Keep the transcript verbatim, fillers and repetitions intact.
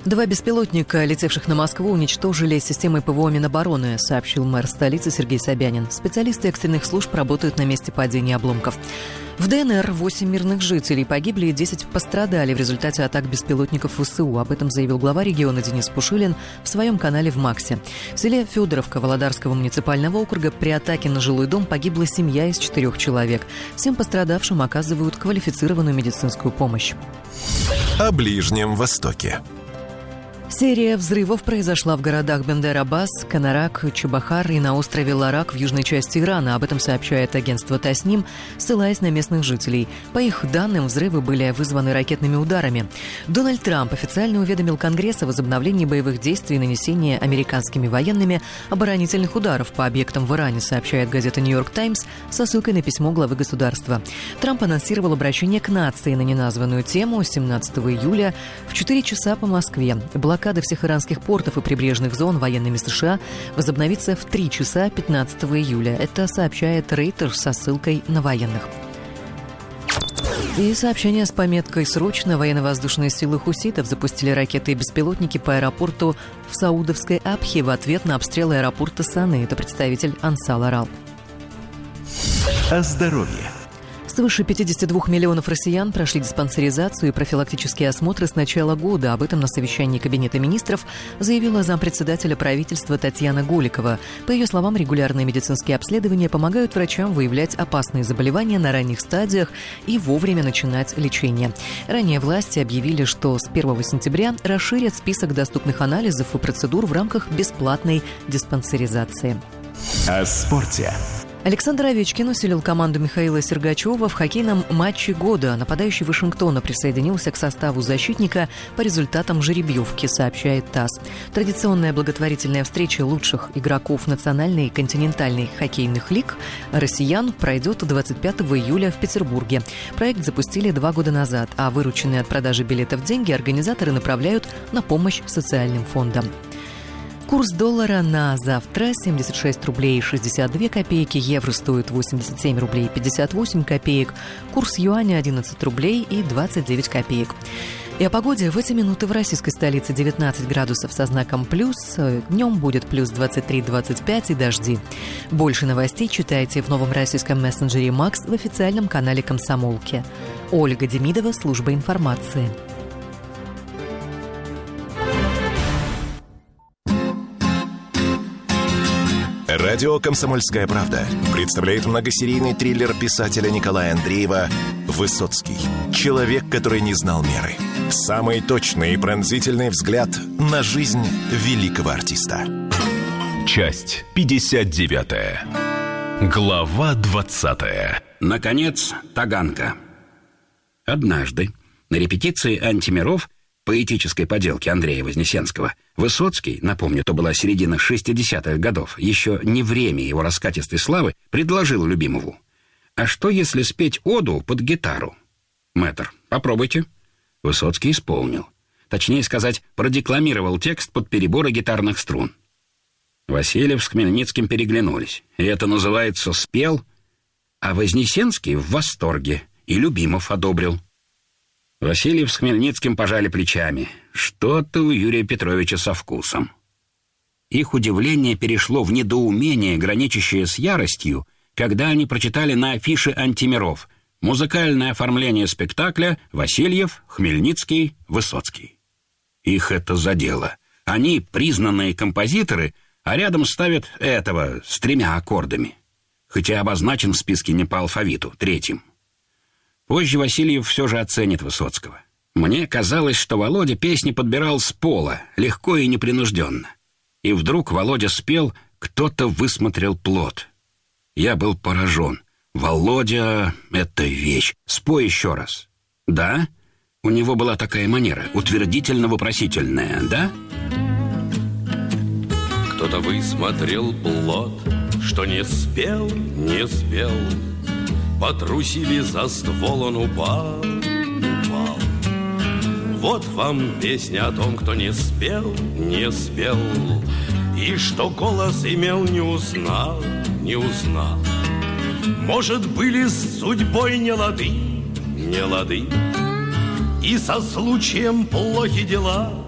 Два беспилотника, летевших на Москву, уничтожили системой ПВО Минобороны, сообщил мэр столицы Сергей Собянин. Специалисты экстренных служб работают на месте падения обломков. В ДНР восемь мирных жителей погибли и десять пострадали в результате атак беспилотников ВСУ. Об этом заявил глава региона Денис Пушилин в своем канале в Максе. В селе Федоровка Володарского муниципального округа при атаке на жилой дом погибла семья из четырех человек. Всем пострадавшим оказывают квалифицированную медицинскую помощь. О Ближнем Востоке. Серия взрывов произошла в городах Бендер-Аббас, Канарак, Чебахар и на острове Ларак в южной части Ирана. Об этом сообщает агентство Тасним, ссылаясь на местных жителей. По их данным, взрывы были вызваны ракетными ударами. Дональд Трамп официально уведомил Конгресс о возобновлении боевых действий и нанесении американскими военными оборонительных ударов по объектам в Иране, сообщает газета «Нью-Йорк Таймс» со ссылкой на письмо главы государства. Трамп анонсировал обращение к нации на неназванную тему семнадцатого июля в четыре часа по Москве. Блокада всех иранских портов и прибрежных зон военными США возобновится в три часа пятнадцатого июля. Это сообщает Reuters со ссылкой на военных. И сообщение с пометкой «Срочно». Военно-воздушные силы хуситов запустили ракеты и беспилотники по аэропорту в Саудовской Абхе в ответ на обстрел аэропорта Саны. Это представитель Ансал Арал. О здоровье. Свыше пятьдесят два миллионов россиян прошли диспансеризацию и профилактические осмотры с начала года. Об этом на совещании Кабинета министров заявила зампредседателя правительства Татьяна Голикова. По ее словам, регулярные медицинские обследования помогают врачам выявлять опасные заболевания на ранних стадиях и вовремя начинать лечение. Ранее власти объявили, что с первого сентября расширят список доступных анализов и процедур в рамках бесплатной диспансеризации. О спорте. Александр Овечкин усилил команду Михаила Сергачева в хоккейном матче года. Нападающий Вашингтона присоединился к составу защитника по результатам жеребьевки, сообщает ТАСС. Традиционная благотворительная встреча лучших игроков национальной и континентальной хоккейных лиг россиян пройдет двадцать пятого июля в Петербурге. Проект запустили два года назад, а вырученные от продажи билетов деньги организаторы направляют на помощь социальным фондам. Курс доллара на завтра семьдесят шесть рублей шестьдесят две копейки, евро стоит восемьдесят семь рублей пятьдесят восемь копеек, курс юаня одиннадцать рублей и двадцать девять копеек. И о погоде. В эти минуты в российской столице девятнадцать градусов со знаком плюс, днем будет плюс двадцать три - двадцать пять и дожди. Больше новостей читайте в новом российском мессенджере «Макс» в официальном канале «Комсомолки». Ольга Демидова, служба информации. Радио «Комсомольская правда» представляет многосерийный триллер писателя Николая Андреева «Высоцкий. Человек, который не знал меры». Самый точный и пронзительный взгляд на жизнь великого артиста. Часть пятьдесят девятая. Глава двадцатая. Наконец, Таганка. Однажды на репетиции «Антимиров» поэтической поделки Андрея Вознесенского Высоцкий, напомню, то была середина шестидесятых годов, еще не время его раскатистой славы, предложил любимому: «А что, если спеть оду под гитару?» «Мэтр, попробуйте». Высоцкий исполнил. Точнее сказать, продекламировал текст под переборы гитарных струн. Васильев с Хмельницким переглянулись. И это называется «спел», а Вознесенский в восторге, и Любимов одобрил. Васильев с Хмельницким пожали плечами. Что-то у Юрия Петровича со вкусом. Их удивление перешло в недоумение, граничащее с яростью, когда они прочитали на афише «Антимиров» музыкальное оформление спектакля «Васильев, Хмельницкий, Высоцкий». Их это задело. Они признанные композиторы, а рядом ставят этого с тремя аккордами. Хотя обозначен в списке не по алфавиту, третьим. Позже Васильев все же оценит Высоцкого. Мне казалось, что Володя песни подбирал с пола, легко и непринужденно. И вдруг Володя спел «Кто-то высмотрел плод». Я был поражен. Володя — это вещь. Спой еще раз. Да? У него была такая манера, утвердительно-вопросительная, да? Кто-то высмотрел плод, что не спел, не спел. Потрусили за ствол, он упал, упал. Вот вам песня о том, кто не спел, не спел. И что голос имел, не узнал, не узнал. Может, были с судьбой не лады, не лады. И со случаем плохи дела.